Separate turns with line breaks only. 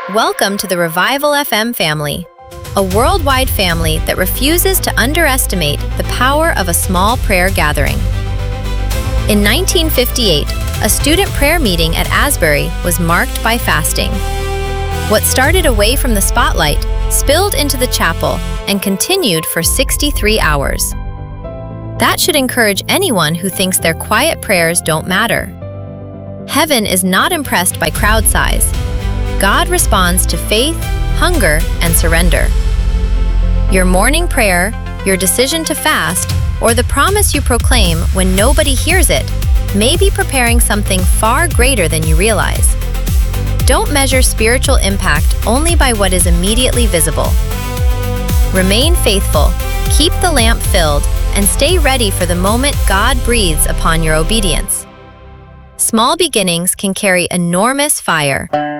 Welcome to the Revival FM family, a worldwide family that refuses to underestimate the power of a small prayer gathering. In 1958, a student prayer meeting at Asbury was marked by fasting. What started away from the spotlight spilled into the chapel and continued for 63 hours. That should encourage anyone who thinks their quiet prayers don't matter. Heaven is not impressed by crowd size. God responds to faith, hunger, and surrender. Your morning prayer, your decision to fast, or the promise you proclaim when nobody hears it may be preparing something far greater than you realize. Don't measure spiritual impact only by what is immediately visible. Remain faithful, keep the lamp filled, and stay ready for the moment God breathes upon your obedience. Small beginnings can carry enormous fire.